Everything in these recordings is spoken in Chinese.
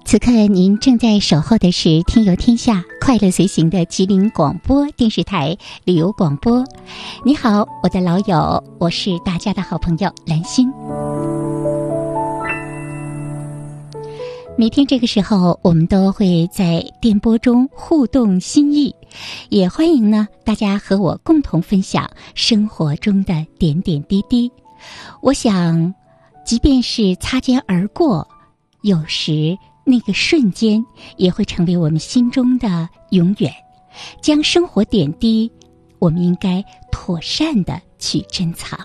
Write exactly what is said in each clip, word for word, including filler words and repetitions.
此刻您正在守候的是听游天下快乐随行的吉林广播电视台旅游广播。你好，我的老友，我是大家的好朋友兰心。每天这个时候，我们都会在电波中互动心意，也欢迎呢大家和我共同分享生活中的点点滴滴。我想，即便是擦肩而过，有时那个瞬间也会成为我们心中的永远。将生活点滴，我们应该妥善地去珍藏。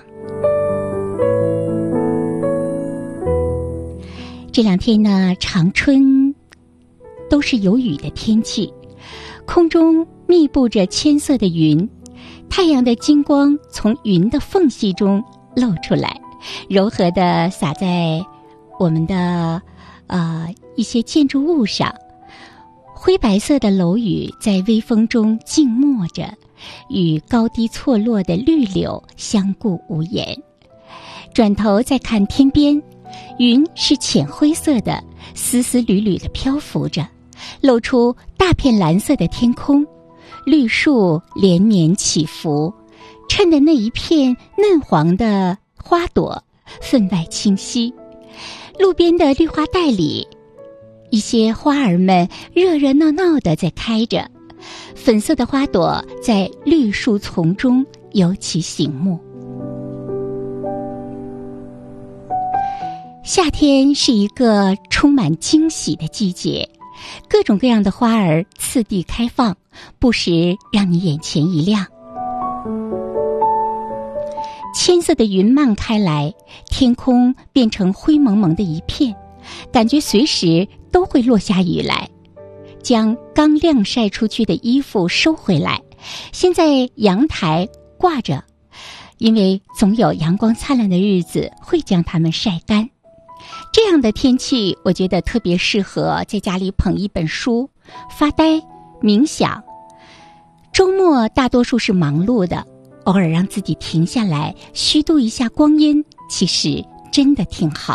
这两天呢，长春都是有雨的天气，空中密布着千色的云，太阳的金光从云的缝隙中露出来，柔和地洒在我们的呃一些建筑物上。灰白色的楼宇在微风中静默着，与高低错落的绿柳相顾无言。转头再看天边，云是浅灰色的，丝丝缕缕地漂浮着，露出大片蓝色的天空，绿树连绵起伏，衬得那一片嫩黄的花朵分外清晰。路边的绿化带里，一些花儿们热热闹闹地在开着，粉色的花朵在绿树丛中尤其醒目。夏天是一个充满惊喜的季节，各种各样的花儿次第开放，不时让你眼前一亮。千色的云漫开来，天空变成灰蒙蒙的一片，感觉随时都会落下雨来。将刚晾晒出去的衣服收回来，先在阳台挂着，因为总有阳光灿烂的日子会将它们晒干。这样的天气，我觉得特别适合在家里捧一本书发呆冥想。周末大多数是忙碌的，偶尔让自己停下来虚度一下光阴，其实真的挺好。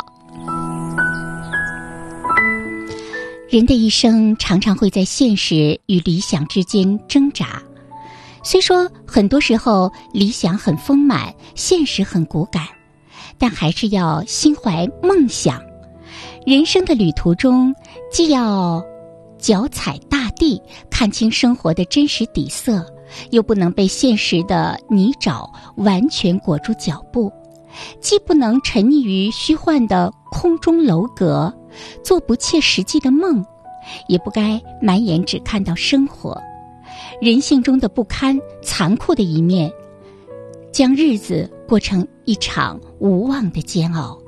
人的一生常常会在现实与理想之间挣扎，虽说很多时候理想很丰满，现实很骨感，但还是要心怀梦想。人生的旅途中，既要脚踩大地，看清生活的真实底色，又不能被现实的泥沼完全裹住脚步，既不能沉溺于虚幻的空中楼阁，做不切实际的梦，也不该满眼只看到生活人性中的不堪残酷的一面，将日子过成一场无望的煎熬。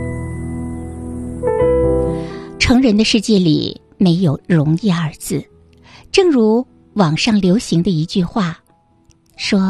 成人的世界里没有容易二字，正如网上流行的一句话说，